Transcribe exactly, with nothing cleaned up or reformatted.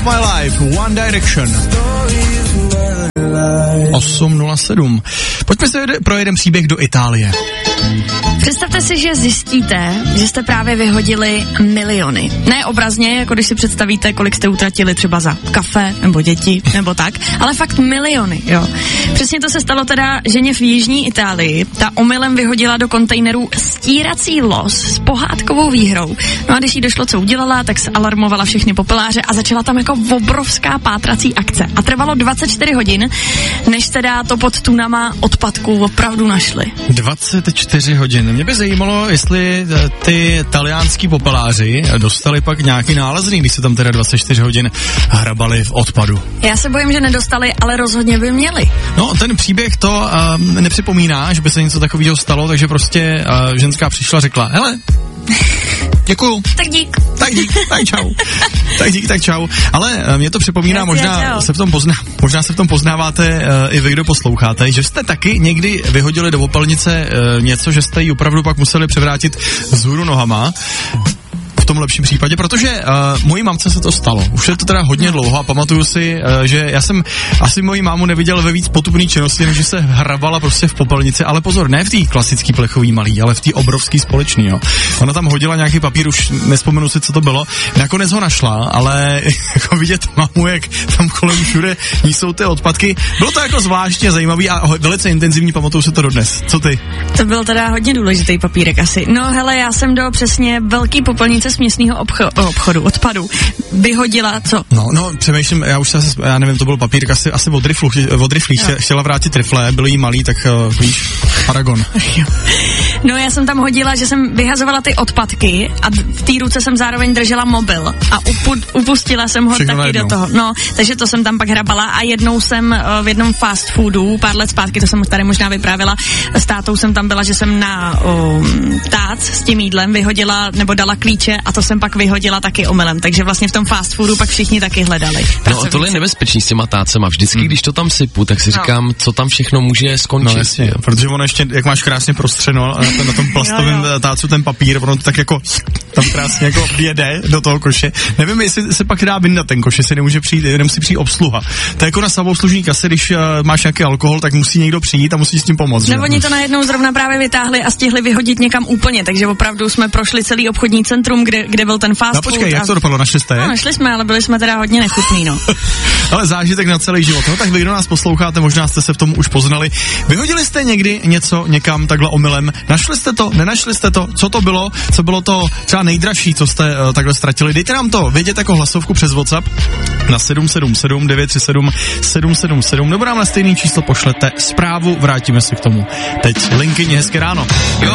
of My Life, One Direction. osm nula sedm. Pojďme se pro jeden příběh do Itálie. Představte si, že zjistíte, že jste právě vyhodili miliony. Ne obrazně, jako když si představíte, kolik jste utratili třeba za kafe, nebo děti, nebo tak, ale fakt miliony, jo. Přesně to se stalo teda ženě v jižní Itálii. Ta omylem vyhodila do kontejnerů stírací los s pohádkovou výhrou. No a když jí došlo, co udělala, tak se alarmovala všechny popeláře a začala tam jako obrovská pátrací akce. A trvalo dvacet čtyři hodin, než teda to pod tunama odpadků opravdu našli. dvacet čtyři hodin. Mě by zajímalo, jestli ty taliánský popeláři dostali pak nějaký nálezný, když se tam teda dvacet čtyři hodin hrabali v odpadu. Já se bojím, že nedostali, ale rozhodně by měli. No, ten příběh to uh, nepřipomíná, že by se něco takového stalo, takže prostě uh, ženská přišla a řekla, hele, děkuju. Tak dík. Tak dík, tak čau. Tak dík, tak čau. Ale uh, mě to připomíná, já možná se v tom pozná, možná se v tom poznáváte uh, i vy, kdo posloucháte, že jste taky někdy vyhodili do popelnice uh, něco, že jste ji opravdu pak museli převrátit vzhůru nohama. V tom lepším případě, protože uh, mojí mamce se to stalo. Už je to teda hodně dlouho a pamatuju si, uh, že já jsem asi moji mámu neviděl ve víc potupný činnosti, než že se hrabala prostě v popelnici, ale pozor, ne v té klasický plechový malý, ale v té obrovský společný, jo. Ona tam hodila nějaký papír, už nespomenu si, co to bylo. Nakonec ho našla, ale jako vidět mamu, jak tam kolem všude jsou ty odpadky. Bylo to jako zvláštně zajímavý a velice intenzivní, pamatuju si to dodnes. Co ty? To byl teda hodně důležitý papírek asi. No hele, já jsem do přesně velký popelnice směsného obcho- obchodu, odpadu vyhodila, co? No, no, přemýšlím, já už se, já nevím, to byl papír, asi, asi od riflu, od riflí, no. Chtěla vrátit rifle, byl jí malý, tak uh, víš, Paragon. No, já jsem tam hodila, že jsem vyhazovala ty odpadky a v té ruce jsem zároveň držela mobil a upu- upustila jsem ho všechno taky do toho. No, takže to jsem tam pak hrabala a jednou jsem uh, v jednom fast foodu, pár let zpátky, to jsem tady možná vyprávila, s tátou jsem tam byla, že jsem na um, tác s tím jídlem vyhodila, nebo dala klíče a to jsem pak vyhodila taky omylem, takže vlastně v tom fast foodu pak všichni taky hledali. No a tohle je nebezpečný s těma tácema. Vždycky, hmm. když to tam sypu, tak si no. říkám, co tam všechno může skončit. No jasně, protože ono ještě, jak máš krásně prostřeno na, to, na tom plastovém tácu ten papír, ono to tak jako tam krásně jako jede do toho koše. Nevím, jestli se pak dá vyndat ten koš, jestli nemůže přijít, jenom si přijít obsluha. To je jako na samoobslužní kase, když uh, máš nějaký alkohol, tak musí někdo přijít a musí s tím pomoct. No oni to najednou zrovna právě vytáhli a stihli vyhodit někam úplně, takže opravdu jsme prošli celý obchodní centrum, kde, kde byl ten fast no, food. počkej, jak to dopadlo, našli jste? No, našli jsme, ale byli jsme teda hodně nechutný, no. Ale zážitek na celý život. No tak vy, kdo nás posloucháte, možná jste se v tom už poznali. Vyhodili jste někdy něco někam takhle omylem? Našli jste to? Nenašli jste to? Co to bylo? Co bylo to třeba nejdražší, co jste uh, takhle ztratili? Dejte nám to vědět jako hlasovku přes WhatsApp na sedm sedm sedm devět tři sedm sedm sedm sedm nebo nám na stejný číslo pošlete zprávu, vrátíme se k tomu. Teď Linky, hezké ráno. Jo.